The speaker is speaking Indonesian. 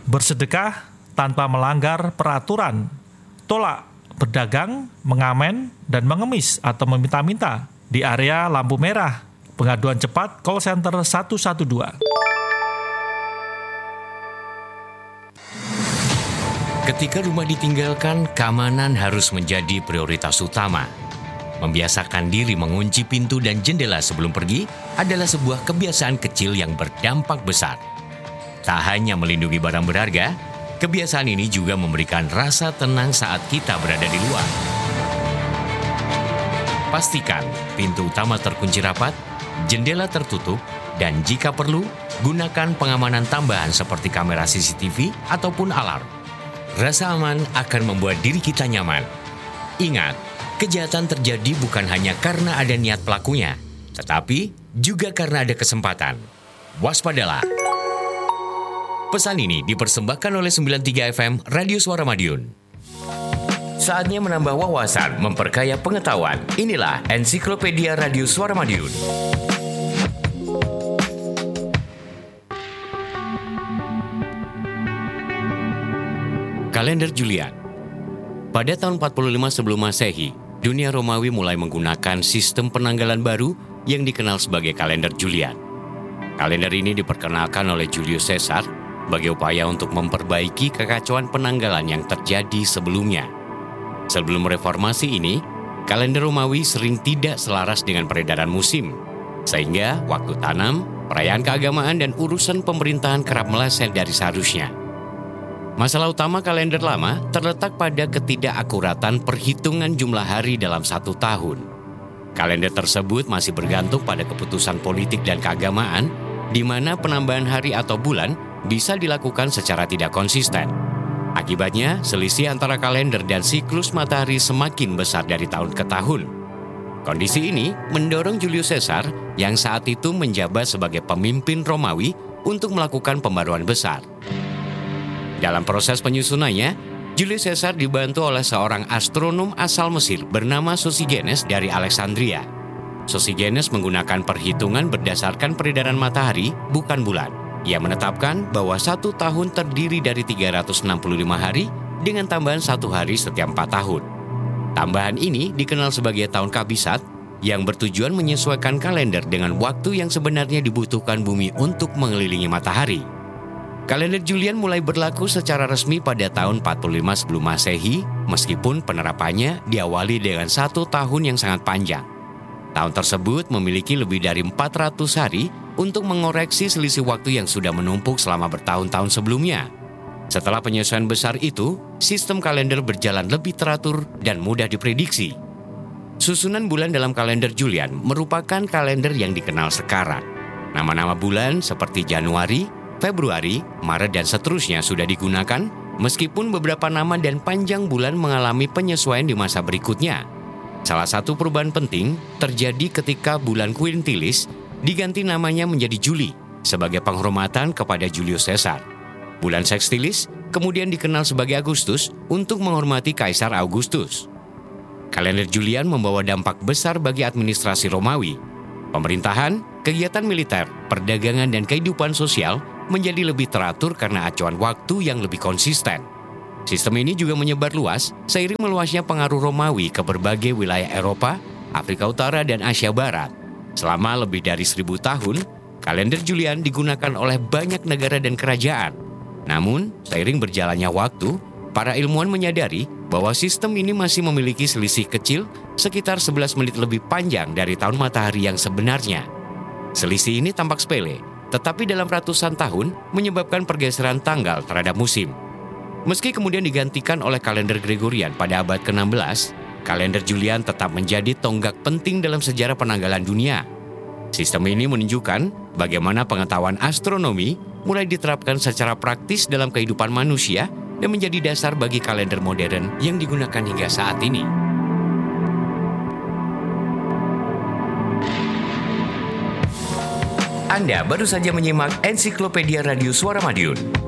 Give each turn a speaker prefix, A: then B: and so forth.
A: bersedekah tanpa melanggar peraturan, tolak berdagang, mengamen, dan mengemis atau meminta-minta di area lampu merah. Pengaduan cepat call center 112.
B: Ketika rumah ditinggalkan, keamanan harus menjadi prioritas utama. Membiasakan diri mengunci pintu dan jendela sebelum pergi adalah sebuah kebiasaan kecil yang berdampak besar. Tak hanya melindungi barang berharga, kebiasaan ini juga memberikan rasa tenang saat kita berada di luar. Pastikan pintu utama terkunci rapat, jendela tertutup, dan jika perlu, gunakan pengamanan tambahan seperti kamera CCTV ataupun alarm. Rasa aman akan membuat diri kita nyaman. Ingat, kejahatan terjadi bukan hanya karena ada niat pelakunya, tetapi juga karena ada kesempatan. Waspadalah. Pesan ini dipersembahkan oleh 93 FM Radio Suara Madiun. Saatnya menambah wawasan, memperkaya pengetahuan. Inilah Ensiklopedia Radio Suara Madiun. Kalender Julian. Pada tahun 45 sebelum Masehi, dunia Romawi mulai menggunakan sistem penanggalan baru yang dikenal sebagai kalender Julian. Kalender ini diperkenalkan oleh Julius Caesar sebagai upaya untuk memperbaiki kekacauan penanggalan yang terjadi sebelumnya. Sebelum reformasi ini, kalender Romawi sering tidak selaras dengan peredaran musim, sehingga waktu tanam, perayaan keagamaan, dan urusan pemerintahan kerap meleset dari seharusnya. Masalah utama kalender lama terletak pada ketidakakuratan perhitungan jumlah hari dalam satu tahun. Kalender tersebut masih bergantung pada keputusan politik dan keagamaan, di mana penambahan hari atau bulan bisa dilakukan secara tidak konsisten. Akibatnya, selisih antara kalender dan siklus matahari semakin besar dari tahun ke tahun. Kondisi ini mendorong Julius Caesar yang saat itu menjabat sebagai pemimpin Romawi untuk melakukan pembaruan besar. Dalam proses penyusunannya, Julius Caesar dibantu oleh seorang astronom asal Mesir bernama Sosigenes dari Alexandria. Sosigenes menggunakan perhitungan berdasarkan peredaran matahari, bukan bulan. Ia menetapkan bahwa satu tahun terdiri dari 365 hari dengan tambahan satu hari setiap 4 tahun. Tambahan ini dikenal sebagai tahun kabisat yang bertujuan menyesuaikan kalender dengan waktu yang sebenarnya dibutuhkan bumi untuk mengelilingi matahari. Kalender Julian mulai berlaku secara resmi pada tahun 45 sebelum Masehi, meskipun penerapannya diawali dengan 1 tahun yang sangat panjang. Tahun tersebut memiliki lebih dari 400 hari untuk mengoreksi selisih waktu yang sudah menumpuk selama bertahun-tahun sebelumnya. Setelah penyesuaian besar itu, sistem kalender berjalan lebih teratur dan mudah diprediksi. Susunan bulan dalam kalender Julian merupakan kalender yang dikenal sekarang. Nama-nama bulan seperti Januari, Februari, Maret, dan seterusnya sudah digunakan, meskipun beberapa nama dan panjang bulan mengalami penyesuaian di masa berikutnya. Salah satu perubahan penting terjadi ketika bulan Quintilis diganti namanya menjadi Juli sebagai penghormatan kepada Julius Caesar. Bulan Sextilis kemudian dikenal sebagai Agustus untuk menghormati Kaisar Augustus. Kalender Julian membawa dampak besar bagi administrasi Romawi. Pemerintahan, kegiatan militer, perdagangan, dan kehidupan sosial menjadi lebih teratur karena acuan waktu yang lebih konsisten. Sistem ini juga menyebar luas seiring meluasnya pengaruh Romawi ke berbagai wilayah Eropa, Afrika Utara, dan Asia Barat. Selama lebih dari 1000 tahun, kalender Julian digunakan oleh banyak negara dan kerajaan. Namun, seiring berjalannya waktu, para ilmuwan menyadari bahwa sistem ini masih memiliki selisih kecil sekitar 11 menit lebih panjang dari tahun matahari yang sebenarnya. Selisih ini tampak sepele, tetapi dalam ratusan tahun menyebabkan pergeseran tanggal terhadap musim. Meski kemudian digantikan oleh kalender Gregorian pada abad ke-16, kalender Julian tetap menjadi tonggak penting dalam sejarah penanggalan dunia. Sistem ini menunjukkan bagaimana pengetahuan astronomi mulai diterapkan secara praktis dalam kehidupan manusia dan menjadi dasar bagi kalender modern yang digunakan hingga saat ini. Anda baru saja menyimak Ensiklopedia Radio Suara Madiun.